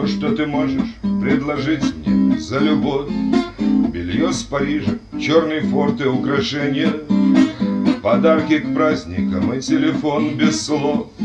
Все, что ты можешь предложить мне за любовь: белье с Парижа, черный форт и украшения, подарки к праздникам и телефон без слов.